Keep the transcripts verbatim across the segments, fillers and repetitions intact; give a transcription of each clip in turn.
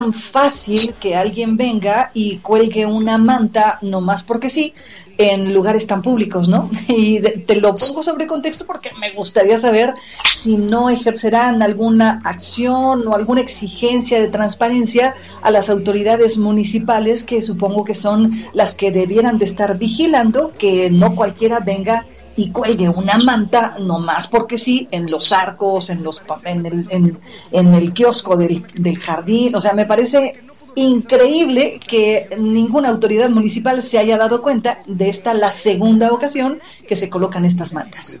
fácil que alguien venga y cuelgue una manta nomás porque sí en lugares tan públicos, ¿no? Y de, te lo pongo sobre contexto porque me gustaría saber si no ejercerán alguna acción o alguna exigencia de transparencia a las autoridades municipales, que supongo que son las que debieran de estar vigilando que no cualquiera venga y cuelgue una manta nomás porque sí en los arcos, en los en el, en, en el kiosco del, del jardín. O sea, me parece increíble que ninguna autoridad municipal se haya dado cuenta de esta la segunda ocasión que se colocan estas mantas.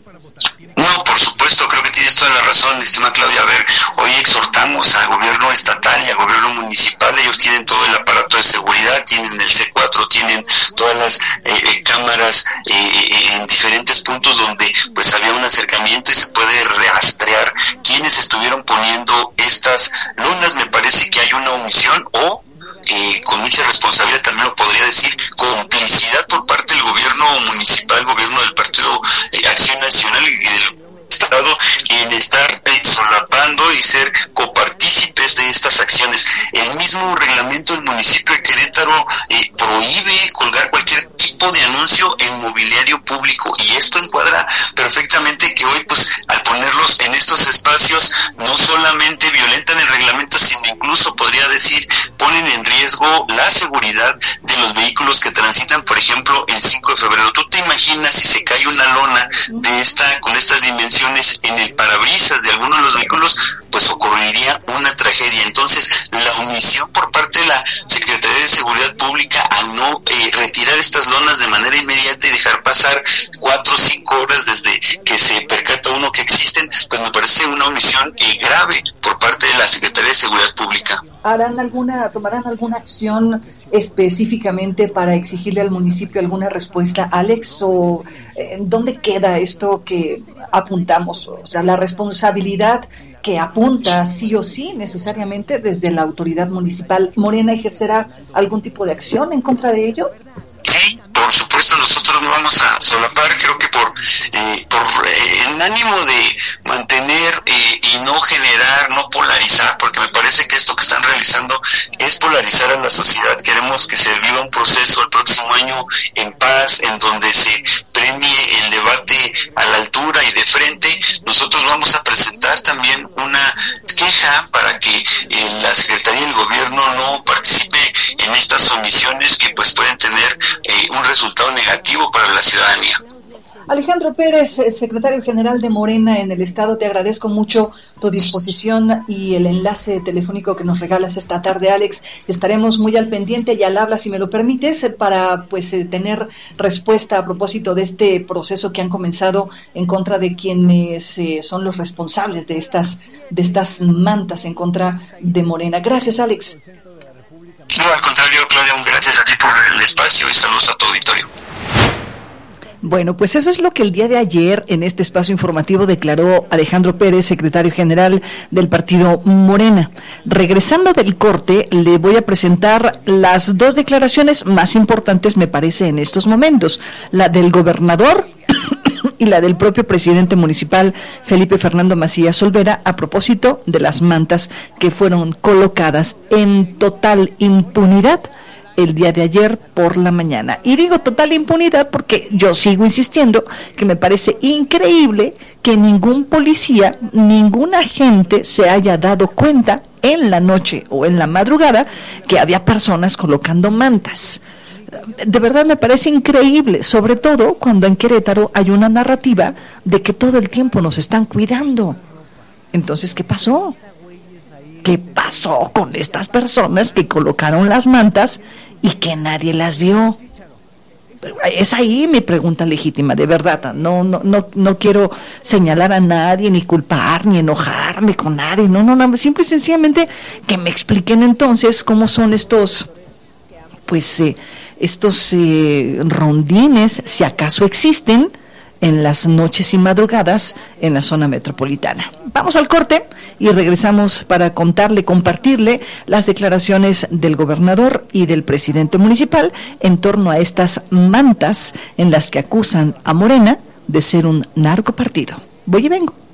No, por supuesto, creo que tienes toda la razón, estimada Claudia. A ver, hoy exhortamos al gobierno estatal y al gobierno municipal. Ellos tienen todo el aparato de seguridad, tienen el C cuatro, tienen todas las eh, eh, cámaras eh, en diferentes puntos donde pues había un acercamiento y se puede rastrear quiénes estuvieron poniendo estas lunas. Me parece que hay una omisión o Eh, con mucha responsabilidad, también lo podría decir, complicidad por parte del gobierno municipal, gobierno del Partido eh, Acción Nacional y del Estado, en estar eh, solapando y ser copartícipes de estas acciones. El mismo reglamento del municipio de Querétaro eh, prohíbe colgar cualquier tipo de anuncio en mobiliario público, y esto encuadra perfectamente que hoy, pues, al ponerlos en estos espacios, no solamente violentan el reglamento, sino incluso, podría decir, ponen en riesgo la seguridad de los vehículos que transitan, por ejemplo, el cinco de febrero. ¿Tú te imaginas si se cae una lona de esta, con estas dimensiones en el parabrisas de alguno de los vehículos? Pues ocurriría una tragedia. Entonces, la omisión por parte de la Secretaría de Seguridad Pública al no eh, retirar estas lonas de manera inmediata y dejar pasar cuatro o cinco horas desde que se percata uno que existen, pues me parece una omisión eh, grave por parte de la Secretaría de Seguridad Pública. ¿Harán alguna, tomarán alguna acción específicamente para exigirle al municipio alguna respuesta, Alex? ¿O eh, dónde queda esto que apuntamos? O sea, la responsabilidad que apunta sí o sí necesariamente desde la autoridad municipal. ¿Morena ejercerá algún tipo de acción en contra de ello? Sí, por supuesto, nosotros no vamos a solapar. Creo que por eh, por eh, en ánimo de mantener eh, y no generar, no polarizar, porque me parece que esto que están realizando es polarizar a la sociedad. Queremos que se viva un proceso el próximo año en paz, en donde se premie el debate a la altura y de frente. Nosotros vamos a presentar también una queja para que eh, la Secretaría del Gobierno no participe en estas omisiones que pues pueden tener eh, un resultado negativo para la ciudadanía. Alejandro Pérez, secretario general de Morena en el Estado, te agradezco mucho tu disposición y el enlace telefónico que nos regalas esta tarde, Alex. Estaremos muy al pendiente y al habla, si me lo permites, para pues tener respuesta a propósito de este proceso que han comenzado en contra de quienes eh, son los responsables de estas, de estas mantas en contra de Morena. Gracias, Alex. No, al contrario, Claudia, gracias a ti por el espacio y saludos a tu auditorio. Bueno, pues eso es lo que el día de ayer en este espacio informativo declaró Alejandro Pérez, secretario general del partido Morena. Regresando del corte, le voy a presentar las dos declaraciones más importantes, me parece, en estos momentos. La del gobernador y la del propio presidente municipal, Felipe Fernando Macías Olvera, a propósito de las mantas que fueron colocadas en total impunidad el día de ayer por la mañana. Y digo total impunidad porque yo sigo insistiendo que me parece increíble que ningún policía, ningún agente se haya dado cuenta en la noche o en la madrugada que había personas colocando mantas. De verdad me parece increíble, sobre todo cuando en Querétaro hay una narrativa de que todo el tiempo nos están cuidando. Entonces, ¿qué pasó? ¿Qué pasó con estas personas que colocaron las mantas y que nadie las vio? Es ahí mi pregunta legítima, de verdad. No, no, no, no quiero señalar a nadie, ni culpar, ni enojarme con nadie. No, no, no. Simple y sencillamente que me expliquen entonces cómo son estos, pues, eh, estos eh, rondines, si acaso existen, en las noches y madrugadas en la zona metropolitana. Vamos al corte y regresamos para contarle, compartirle las declaraciones del gobernador y del presidente municipal en torno a estas mantas en las que acusan a Morena de ser un narcopartido. Voy y vengo.